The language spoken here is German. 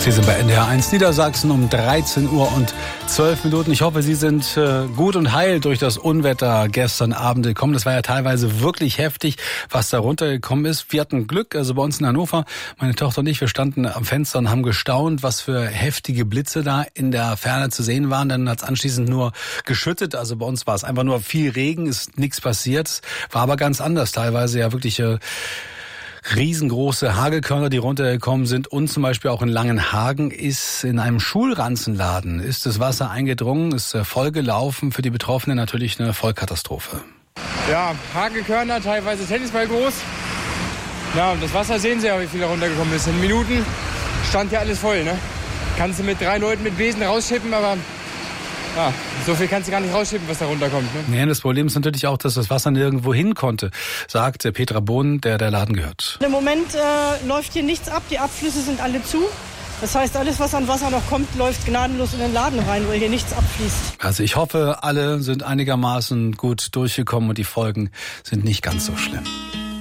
Sie sind bei NDR 1 Niedersachsen um 13 Uhr und 12 Minuten. Ich hoffe, Sie sind gut und heil durch das Unwetter gestern Abend gekommen. Das war ja teilweise wirklich heftig, was da runtergekommen ist. Wir hatten Glück, also bei uns in Hannover, meine Tochter und ich, wir standen am Fenster und haben gestaunt, was für heftige Blitze da in der Ferne zu sehen waren. Dann hat es anschließend nur geschüttet. Also bei uns war es einfach nur viel Regen, ist nichts passiert. War aber ganz anders, teilweise ja wirklich riesengroße Hagelkörner, die runtergekommen sind. Und zum Beispiel auch in Langenhagen ist in einem Schulranzenladen ist das Wasser eingedrungen, ist voll gelaufen. Für die Betroffenen natürlich eine Vollkatastrophe. Ja, Hagelkörner, teilweise Tennisball groß. Ja, und das Wasser sehen Sie ja, wie viel da runtergekommen ist. In Minuten stand ja alles voll, ne? Kannst du mit 3 Leuten mit Besen rausschippen, aber ja, so viel kannst du gar nicht rausschippen, was da runterkommt. Ne? Ja, das Problem ist natürlich auch, dass das Wasser nirgendwo hin konnte, sagt Petra Bohn, der Laden gehört. Im Moment läuft hier nichts ab, die Abflüsse sind alle zu. Das heißt, alles, was an Wasser noch kommt, läuft gnadenlos in den Laden rein, weil hier nichts abfließt. Also ich hoffe, alle sind einigermaßen gut durchgekommen und die Folgen sind nicht ganz so schlimm.